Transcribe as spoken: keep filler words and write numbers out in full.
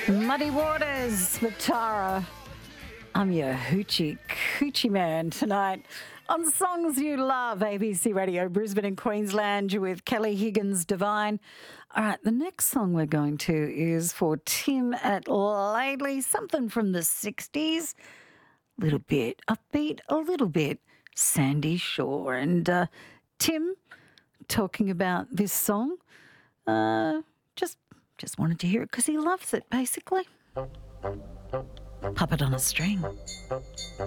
Muddy Waters with Tara. I'm your hoochie coochie man tonight on Songs You Love, A B C Radio, Brisbane and Queensland. You're with Kelly Higgins Divine. All right, the next song we're going to is for Tim at Laidley, something from the sixties. A little bit upbeat, a little bit Sandy Shore. And uh, Tim, talking about this song, uh, just just wanted to hear it because he loves it, basically. Puppet on a String.